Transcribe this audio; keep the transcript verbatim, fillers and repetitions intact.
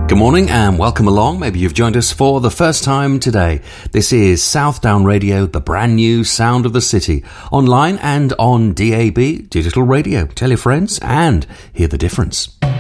Good morning and welcome along. Maybe you've joined us for the first time today. This is Southdown Radio, the brand new sound of the city, online and on D A B, digital radio. Tell your friends and hear the difference.